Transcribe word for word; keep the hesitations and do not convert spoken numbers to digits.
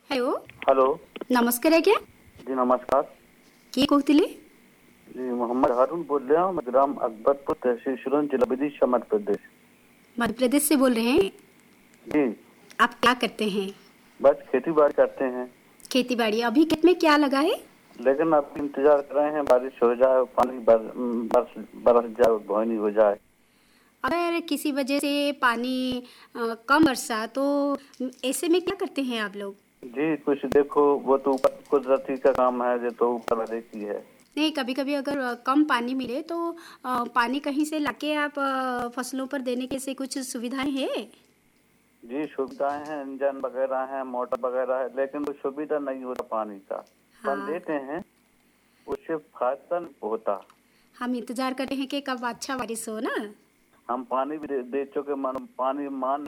Hello hello. नमस्कार आज्ञा जी नमस्कार। किए कहते जी मोहम्मद हारून बोल रहा हूँ, मैं ग्राम अकबरपुर तहसील सुरन जिला विदिशा मध्य प्रदेश। मध्य प्रदेश से बोल रहे हैं। जी आप क्या करते हैं? बस खेती बाड़ी करते हैं, खेती बाड़ी। अभी खेत में क्या लगा है? लेकिन अब इंतजार कर रहे हैं बारिश हो जाए, पानी बर, बरस बरस जाए, बोनी हो जाए। अगर किसी वजह से पानी अ, कम बरसा तो ऐसे में क्या करते हैं आप लोग? जी कुछ देखो, वो तो ऊपर कुदरती का काम है, जो तो ऊपर वाले की है। नहीं, कभी कभी अगर अ, कम पानी मिले तो अ, पानी कहीं से लाके आप अ, फसलों पर देने के से कुछ सुविधाएं हैं? जी सुविधाएं हैं, इंजन वगैरह है, मोटर वगैरह है, लेकिन वो सुविधा नहीं होता पानी का। अपन हाँ, देते हैं, उससे फायदा नहीं होता। हम इंतजार करते हैं कि कब अच्छा बारिश हो ना। हम पानी भी दे, दे चुके, मान पानी मान